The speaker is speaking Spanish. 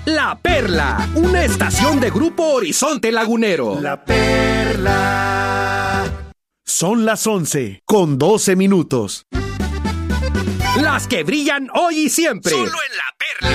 La Perla, una estación de Grupo Horizonte Lagunero. La Perla. Son las 11:12. Las que brillan hoy y siempre. Solo en La Perla.